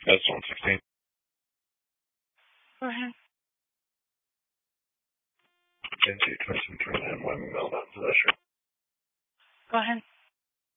That's 116. Go ahead. NC 2739, one Melbourne possession. Go ahead.